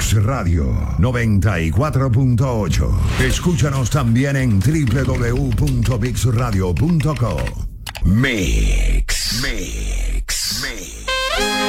Mix Radio 94.8. Escúchanos también en www.mixradio.com. Mix.